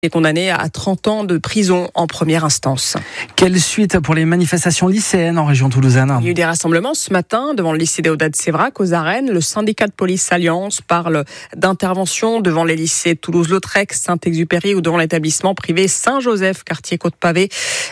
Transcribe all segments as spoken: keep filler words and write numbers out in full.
est condamné à trente ans de prison en première instance. Quelle suite pour les manifestations lycéennes en région toulousaine ? Il y a eu des rassemblements ce matin devant le lycée Déodat-Séverac aux Arènes. Le syndicat de police Alliance parle d'intervention devant les lycées Toulouse-Lautrec, Saint-Exupéry ou devant l'établissement privé Saint-Joseph, quartier Côte-Pavé.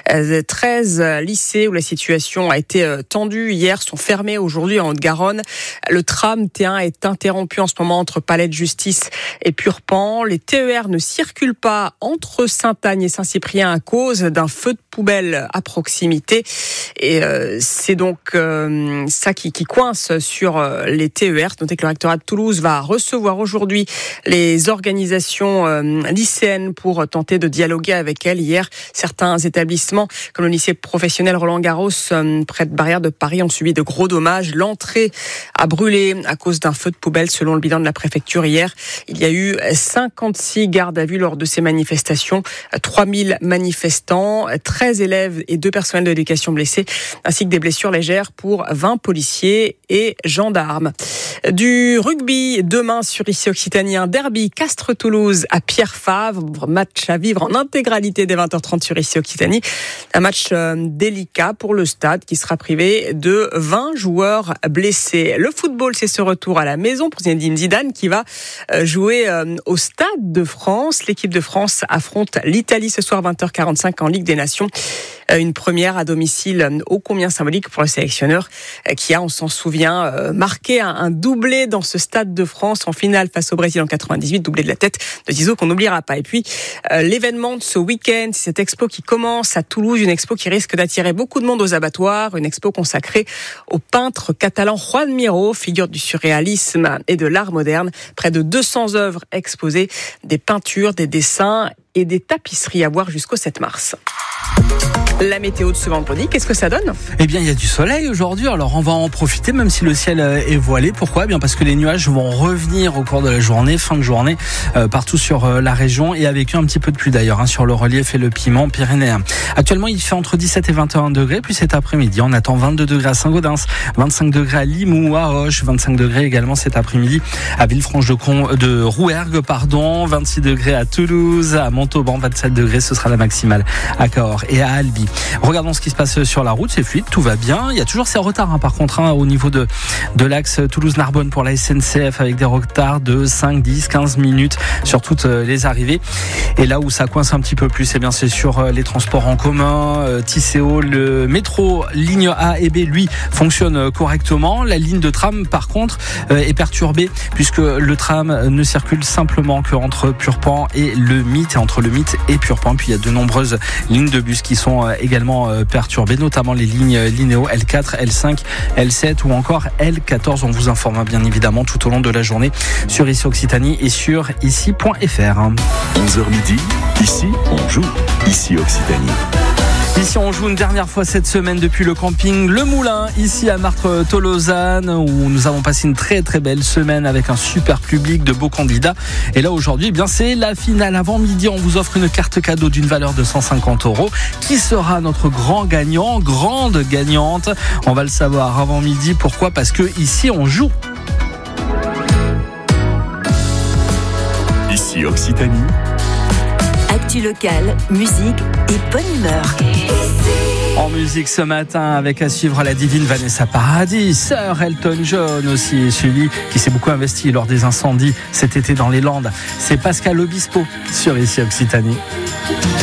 treize lycées où la situation a été tendue hier sont fermés aujourd'hui en Haute-Garonne. Le tram T un est interrompu en ce moment entre Palais de Justice et Purpan. Les T E R ne circulent pas entre Sainte-Agne et Saint-Cyprien à cause d'un feu de poubelle à proximité. Et euh, c'est donc euh, ça qui, qui coince sur euh, les T E R. Notez que le rectorat de Toulouse va recevoir aujourd'hui les organisations euh, lycéennes pour tenter de dialoguer avec elles. Hier, certains établissements, comme le lycée professionnel Roland-Garros, euh, près de Barrière de Paris, ont subi de gros dommages. L'entrée a brûlé à cause d'un feu de poubelle, selon le bilan de la préfecture hier. Il y a eu cinquante-six gardes à vue lors de ces manifestations. trois mille manifestants, treize élèves et deux personnels de l'éducation blessés, ainsi que des blessures légères pour vingt policiers et gendarmes. Du rugby, demain sur Ici Occitanie, un derby Castres-Toulouse à Pierre-Fabre, match à vivre en intégralité dès vingt heures trente sur Ici Occitanie. Un match euh, délicat pour le stade qui sera privé de vingt joueurs blessés. Le football, c'est ce retour à la maison pour Zinedine Zidane qui va euh, jouer euh, au Stade de France. L'équipe de France affronte l'Italie ce soir vingt heures quarante-cinq en Ligue des Nations. Une première à domicile ô combien symbolique pour le sélectionneur qui a, on s'en souvient, marqué un doublé dans ce Stade de France en finale face au Brésil en quatre-vingt-dix-huit, doublé de la tête de Zizou qu'on n'oubliera pas. Et puis l'événement de ce week-end, c'est cette expo qui commence à Toulouse, une expo qui risque d'attirer beaucoup de monde aux abattoirs, une expo consacrée au peintre catalan Juan Miró, figure du surréalisme et de l'art moderne. Près de deux cents œuvres exposées, des peintures, des dessins et des tapisseries à voir jusqu'au sept mars. La météo de ce vendredi, qu'est-ce que ça donne ? Eh bien, il y a du soleil aujourd'hui, alors on va en profiter, même si le ciel est voilé. Pourquoi ? Eh bien parce que les nuages vont revenir au cours de la journée, fin de journée, euh, partout sur euh, la région, et avec un petit peu de pluie d'ailleurs, hein, sur le relief et le piment pyrénéen. Actuellement, il fait entre dix-sept et vingt et un degrés, puis cet après-midi, on attend vingt-deux degrés à Saint-Gaudens, vingt-cinq degrés à Limoux, à Auch, vingt-cinq degrés également cet après-midi à Villefranche-de-Con- de Rouergue, pardon, vingt-six degrés à Toulouse, à Montauban, vingt-sept degrés, ce sera la maximale à Cahors et à Albi. Regardons ce qui se passe sur la route, c'est fluide, tout va bien. Il y a toujours ces retards hein, par contre hein, au niveau de, de l'axe Toulouse-Narbonne pour la S N C F avec des retards de cinq, dix, quinze minutes sur toutes les arrivées. Et là où ça coince un petit peu plus, eh bien, c'est sur les transports en commun. Euh, Tisséo, le métro ligne A et B, lui, fonctionne correctement. La ligne de tram, par contre, euh, est perturbée puisque le tram ne circule simplement qu'entre Purpan et le Mythe, et entre le Mythe et Purpan. Puis il y a de nombreuses lignes de bus qui sont euh, également perturbés, notamment les lignes Linéo L quatre, L cinq, L sept ou encore L quatorze. On vous informe bien évidemment tout au long de la journée sur Ici Occitanie et sur ici point f r. onze heures midi, ici on joue, Ici Occitanie. Ici, on joue une dernière fois cette semaine depuis le camping Le Moulin, ici à Martres-Tolosane, où nous avons passé une très très belle semaine avec un super public, de beaux candidats. Et là, aujourd'hui, eh bien, c'est la finale. Avant midi, on vous offre une carte cadeau d'une valeur de cent cinquante euros. Qui sera notre grand gagnant, grande gagnante ? On va le savoir avant midi. Pourquoi ? Parce que ici, on joue. Ici Occitanie. Actu locale, musique et bonne humeur. En musique ce matin, avec à suivre la divine Vanessa Paradis, sœur Elton John aussi, celui qui s'est beaucoup investi lors des incendies cet été dans les Landes. C'est Pascal Obispo sur Ici Occitanie.